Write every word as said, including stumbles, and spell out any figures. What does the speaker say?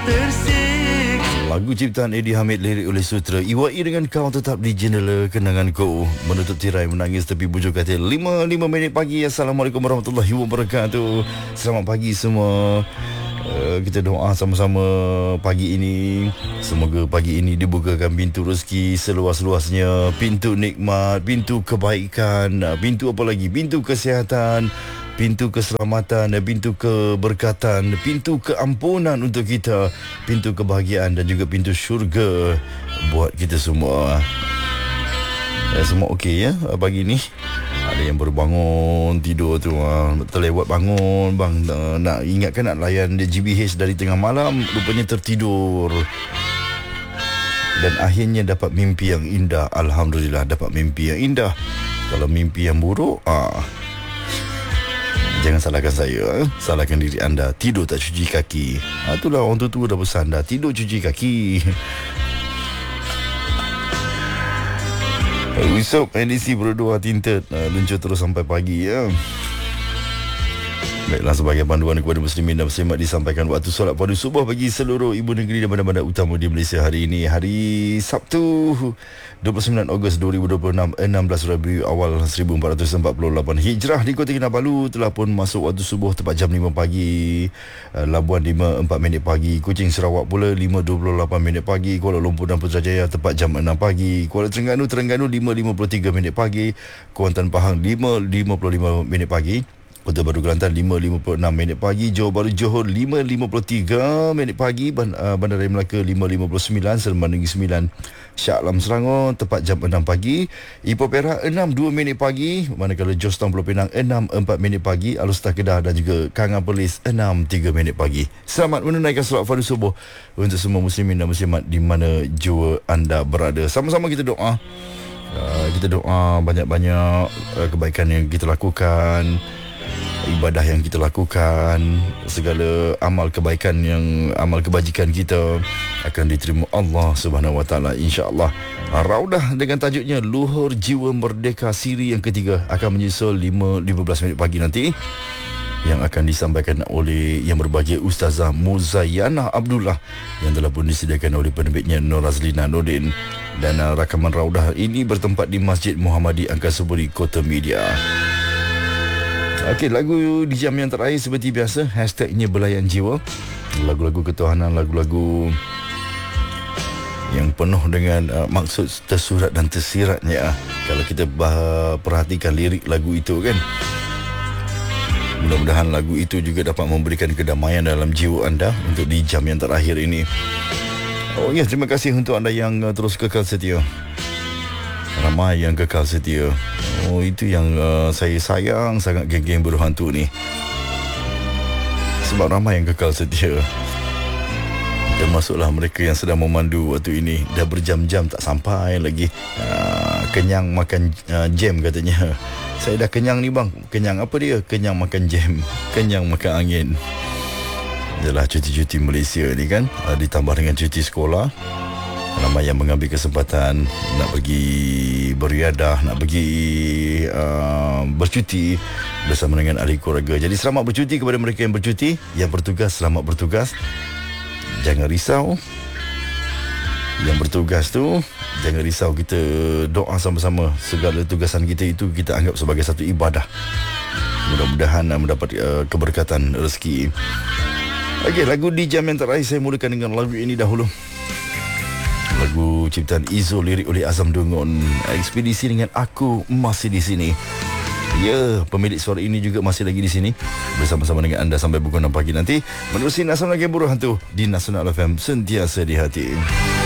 Lagu ciptaan Eddie Hamid, lirik oleh Sutra. Iwai dengan kau tetap di jendela kenanganku, menutup tirai menangis tepi bujur katil. lima lima minit pagi. Assalamualaikum warahmatullahi wabarakatuh. Selamat pagi semua. Uh, kita doa sama-sama pagi ini. Semoga pagi ini dibukakan pintu rezeki seluas-luasnya, pintu nikmat, pintu kebaikan, pintu apa lagi? Pintu kesihatan, pintu keselamatan, pintu keberkatan, pintu keampunan untuk kita, pintu kebahagiaan dan juga pintu syurga buat kita semua. Ya, semua okey ya pagi ni. Ada yang baru bangun tidur tu, terlewat bangun bang, nak ingatkan nak layan G B H dari tengah malam, rupanya tertidur. Dan akhirnya dapat mimpi yang indah. Alhamdulillah dapat mimpi yang indah. Kalau mimpi yang buruk, ah jangan salahkan saya, salahkan diri anda. Tidur tak cuci kaki. Ha, itulah orang tua-tua dah pesan dah, tidur cuci kaki. Wisop N D C berdua tinted, uh, luncur terus sampai pagi ya. Baiklah, sebagai panduan kepada muslimin dan muslimat disampaikan waktu solat padu subuh bagi seluruh ibu negeri dan bandar-bandar utama di Malaysia hari ini, hari Sabtu dua puluh sembilan Ogos dua ribu dua puluh enam, enam belas Rabiul Awal seribu empat ratus empat puluh lapan Hijrah. Di Kota Kinabalu telah pun masuk waktu subuh tepat jam lima pagi. uh, Labuan lima empat minit pagi. Kuching Sarawak pula lima dua puluh lapan minit pagi. Kuala Lumpur dan Putrajaya tepat jam enam pagi. Kuala Terengganu Terengganu lima lima puluh tiga minit pagi. Kuantan Pahang lima lima puluh lima minit pagi. Kota Baru Kelantan lima lima puluh enam minit pagi. Johor Bahru Johor lima lima puluh tiga minit pagi. Bandaraya Melaka lima lima puluh sembilan. Seremban Negeri sembilan. Shah Alam Selangor tepat jam enam pagi. Ipoh Perak enam dua minit pagi. Manakala Jos Town Pulau Pinang enam empat minit pagi. Alustah Kedah dan juga Kangan Perlis enam tiga minit pagi. Selamat menunaikan solat fardu subuh untuk semua muslimin dan muslimat di mana jua anda berada. Sama-sama kita doa. Uh, kita doa banyak-banyak uh, kebaikan yang kita lakukan, ibadah yang kita lakukan, segala amal kebaikan yang amal kebajikan kita akan diterima Allah Subhanahu Wa Taala, insya-Allah. Raudah dengan tajuknya Luhur Jiwa Merdeka siri yang ketiga akan menyusul lima lima belas minit pagi nanti, yang akan disampaikan oleh yang berbahagia Ustazah Muzayyanah Abdullah yang telah pun disediakan oleh penerbitnya Nur Razlina Nordin. Dan uh, rakaman raudah ini bertempat di Masjid Muhammadi Angkasuburi, Kota Media. Okey, lagu di jam yang terakhir seperti biasa, hashtagnya Belayan Jiwa. Lagu-lagu ketuhanan, lagu-lagu yang penuh dengan uh, maksud tersurat dan tersiratnya. Kalau kita bah- perhatikan lirik lagu itu kan, mudah-mudahan lagu itu juga dapat memberikan kedamaian dalam jiwa anda untuk di jam yang terakhir ini. Oh ya, terima kasih untuk anda yang uh, terus kekal setia. Ramai yang kekal setia. Oh, itu yang uh, saya sayang sangat, geng-geng berhantu ni. Sebab ramai yang kekal setia. Termasuklah mereka yang sedang memandu waktu ini. Dah berjam-jam tak sampai lagi. uh, Kenyang makan uh, jam katanya. Saya dah kenyang ni bang. Kenyang apa dia? Kenyang makan jam. Kenyang makan angin. Yalah, cuti-cuti Malaysia ni kan, uh, ditambah dengan cuti sekolah. Ramai yang mengambil kesempatan nak pergi beriadah, nak pergi uh, bercuti bersama dengan ahli keluarga. Jadi selamat bercuti kepada mereka yang bercuti. Yang bertugas, selamat bertugas. Jangan risau. Yang bertugas tu, jangan risau. Kita doa sama-sama. Segala tugasan kita itu kita anggap sebagai satu ibadah. Mudah-mudahan mendapat uh, keberkatan rezeki. Okey, lagu di jam yang terakhir saya mulakan dengan lagu ini dahulu. Lagu ciptaan Izo, lirik oleh Azam Dungun. Ekspedisi dengan Aku Masih di Sini. Ya, pemilik suara ini juga masih lagi di sini bersama-sama dengan anda sampai pukul enam pagi nanti menerusi Nasional Game Buruh Hantu di Nasional F M, sentiasa di hati.